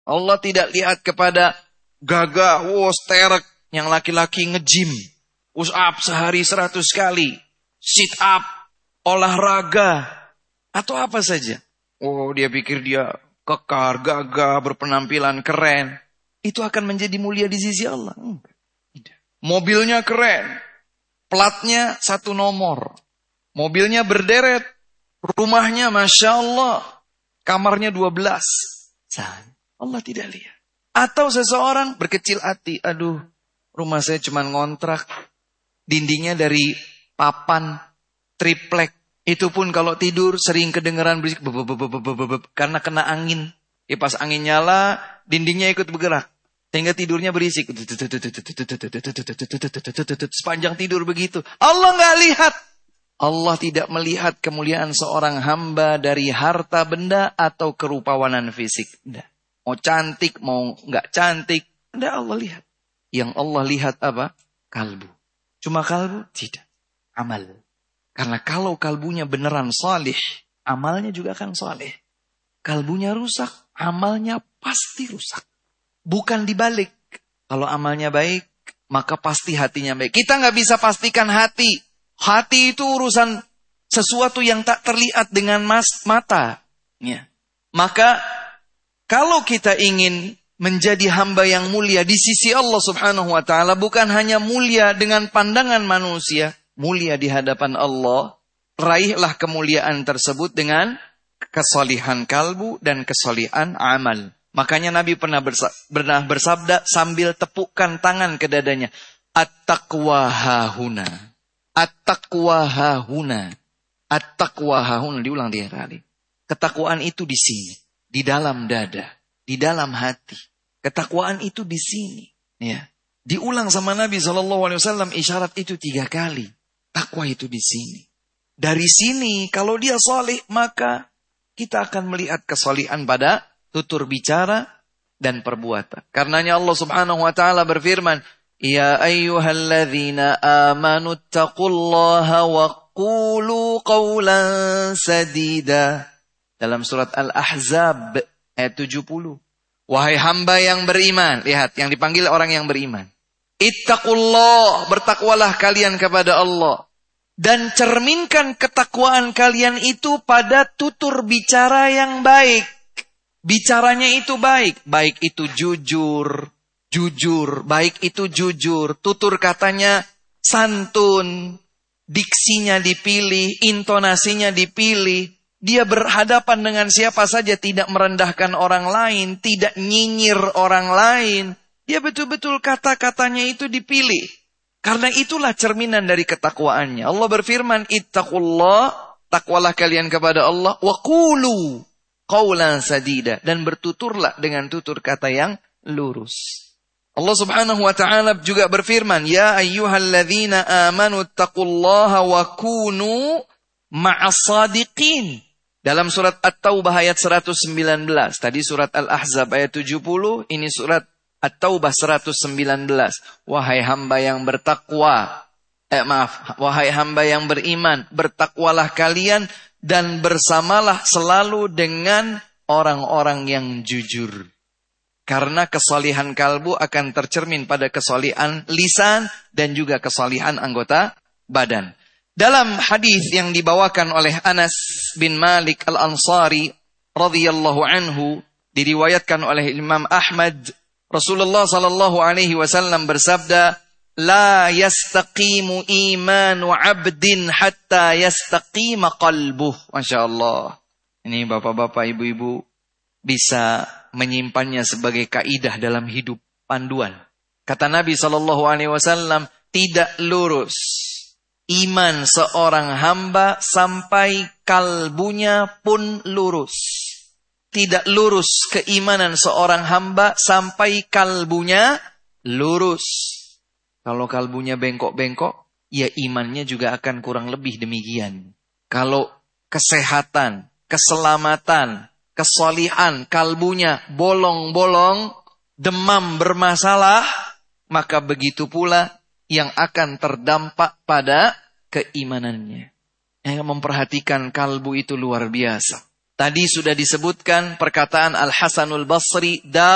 Allah tidak lihat kepada gagah, sterek, yang laki-laki nge-gym, push up sehari 100 kali, sit up, olahraga, atau apa saja. Oh, dia pikir dia kekar, gagah, berpenampilan keren. Itu akan menjadi mulia di sisi Allah. Enggak. Mobilnya keren, platnya 1 nomor, mobilnya berderet, rumahnya Masya Allah, kamarnya 12. Allah tidak lihat. Atau seseorang berkecil hati, aduh, rumah saya cuma ngontrak, dindingnya dari papan triplek. Itu pun kalau tidur sering kedengeran berisik karena kena angin. Pas angin nyala, dindingnya ikut bergerak. Sehingga tidurnya berisik. Sepanjang tidur begitu. Allah nggak lihat. Allah tidak melihat kemuliaan seorang hamba dari harta benda atau kerupawanan fisik. Tidak. Mau cantik, mau nggak cantik. Tidak Allah lihat. Yang Allah lihat apa? Kalbu. Cuma kalbu? Tidak. Amal. Karena kalau kalbunya beneran salih, amalnya juga akan salih. Kalbunya rusak, amalnya pasti rusak. Bukan dibalik. Kalau amalnya baik, maka pasti hatinya baik. Kita nggak bisa pastikan hati. Hati itu urusan sesuatu yang tak terlihat dengan mata. Ya. Maka kalau kita ingin menjadi hamba yang mulia di sisi Allah Subhanahu wa taala, bukan hanya mulia dengan pandangan manusia, mulia di hadapan Allah, raihlah kemuliaan tersebut dengan kesalihan kalbu dan kesalihan amal. Makanya Nabi pernah bersabda sambil tepukkan tangan ke dadanya, at-taqwa hahuna. At-taqwa hahuna. At-taqwa hahuna, diulang 3 kali. Ketakwaan itu di sini, di dalam dada, di dalam hati. Ketakwaan itu di sini, ya. Diulang sama Nabi SAW, isyarat itu 3 kali. Takwa itu di sini. Dari sini, kalau dia salih, maka kita akan melihat kesalihan pada tutur bicara dan perbuatan. Karenanya Allah Subhanahu wa taala berfirman, "Ya ayyuhalladzina amanu taqullaha wa qulu qawlan sadida." Dalam surat Al-Ahzab ayat 70. Wahai hamba yang beriman, lihat yang dipanggil orang yang beriman. Ittaqullah, bertakwalah kalian kepada Allah. Dan cerminkan ketakwaan kalian itu pada tutur bicara yang baik. Bicaranya itu baik. Baik itu jujur. Baik itu jujur. Tutur katanya santun. Diksinya dipilih. Intonasinya dipilih. Dia berhadapan dengan siapa saja. Tidak merendahkan orang lain. Tidak nyinyir orang lain. Dia betul-betul kata-katanya itu dipilih. Karena itulah cerminan dari ketakwaannya. Allah berfirman, ittaqullah, takwalah kalian kepada Allah, wa qulu qawlan sadida, dan bertuturlah dengan tutur kata yang lurus. Allah Subhanahu wa taala juga berfirman, ya ayyuhalladzina amanu taqullaha wa kunu ma'as sadiqin. Dalam surat At-Taubah ayat 119. Tadi surat Al-Ahzab ayat 70, ini surat At-Taubah 119. Wahai hamba yang bertakwa. Wahai hamba yang beriman. Bertakwalah kalian dan bersamalah selalu dengan orang-orang yang jujur. Karena kesalihan kalbu akan tercermin pada kesalihan lisan dan juga kesalihan anggota badan. Dalam hadis yang dibawakan oleh Anas bin Malik Al-Ansari radhiyallahu anhu, diriwayatkan oleh Imam Ahmad, Rasulullah sallallahu alaihi wasallam bersabda, "La yastaqimu imanu 'abdin hatta yastaqima qalbuh." Masya Allah. Ini bapak-bapak, ibu-ibu bisa menyimpannya sebagai kaidah dalam hidup, panduan. Kata Nabi sallallahu alaihi wasallam, tidak lurus iman seorang hamba sampai kalbunya pun lurus. Tidak lurus keimanan seorang hamba sampai kalbunya lurus. Kalau kalbunya bengkok-bengkok, ya imannya juga akan kurang lebih demikian. Kalau kesehatan, keselamatan, kesolihan kalbunya bolong-bolong, demam bermasalah, maka begitu pula yang akan terdampak pada keimanannya. Yang memperhatikan kalbu itu luar biasa. Tadi sudah disebutkan perkataan Al-Hasanul Basri,